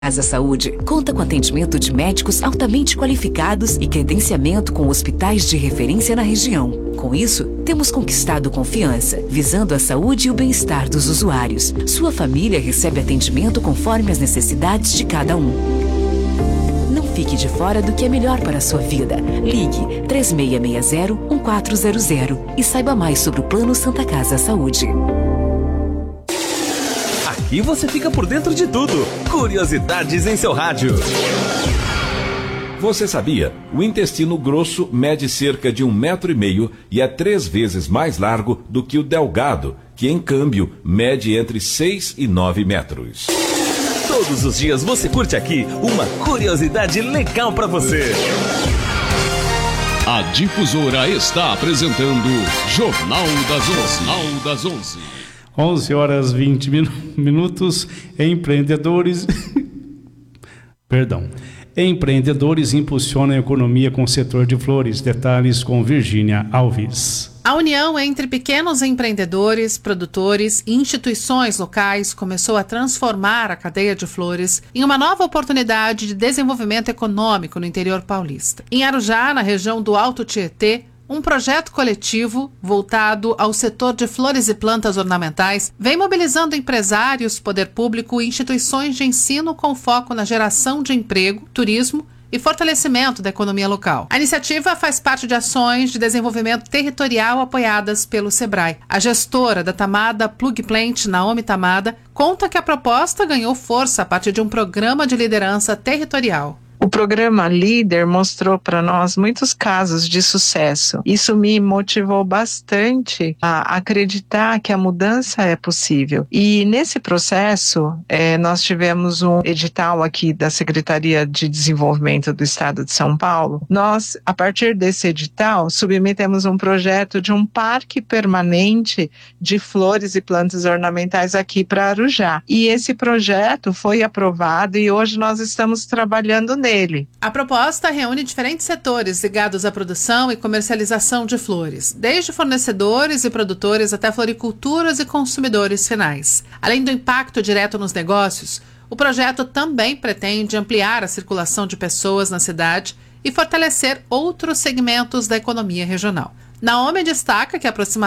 Casa Saúde conta com atendimento de médicos altamente qualificados e credenciamento com hospitais de referência na região. Com isso, temos conquistado confiança, visando a saúde e o bem-estar dos usuários. Sua família recebe atendimento conforme as necessidades de cada um. Não fique de fora do que é melhor para a sua vida. Ligue 3660-1400 e saiba mais sobre o Plano Santa Casa Saúde. Aqui você fica por dentro de tudo. Curiosidades em seu rádio. Você sabia? O intestino grosso mede cerca de 1,5 metro e é 3 vezes mais largo do que o delgado, que em câmbio mede entre 6 e 9 metros. Todos os dias você curte aqui uma curiosidade legal para você. A Difusora está apresentando Jornal das 11. 11 horas 20 minutos. Empreendedores impulsionam a economia com o setor de flores. Detalhes com Virgínia Alves. A união entre pequenos empreendedores, produtores e instituições locais começou a transformar a cadeia de flores em uma nova oportunidade de desenvolvimento econômico no interior paulista. Em Arujá, na região do Alto Tietê, um projeto coletivo voltado ao setor de flores e plantas ornamentais vem mobilizando empresários, poder público e instituições de ensino com foco na geração de emprego, turismo e fortalecimento da economia local. A iniciativa faz parte de ações de desenvolvimento territorial apoiadas pelo SEBRAE. A gestora da Tamada Plug Plant, Naomi Tamada, conta que a proposta ganhou força a partir de um programa de liderança territorial. O programa Líder mostrou para nós muitos casos de sucesso. Isso me motivou bastante a acreditar que a mudança é possível. E nesse processo, nós tivemos um edital aqui da Secretaria de Desenvolvimento do Estado de São Paulo. Nós, a partir desse edital, submetemos um projeto de um parque permanente de flores e plantas ornamentais aqui para Arujá. E esse projeto foi aprovado e hoje nós estamos trabalhando nele. A proposta reúne diferentes setores ligados à produção e comercialização de flores, desde fornecedores e produtores até floriculturas e consumidores finais. Além do impacto direto nos negócios, o projeto também pretende ampliar a circulação de pessoas na cidade e fortalecer outros segmentos da economia regional. Naomi destaca que aproximadamente